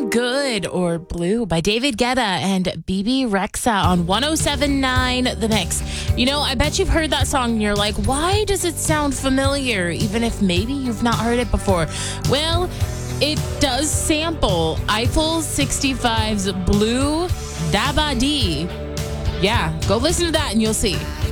Good or Blue by David Guetta and BB Rexa on 107.9 The Mix. You know, I bet you've heard that song and you're like, why does it sound familiar, even if maybe you've not heard it before? Well, it does sample Eiffel 65's Blue Dabadi. Yeah, go listen to that and you'll see.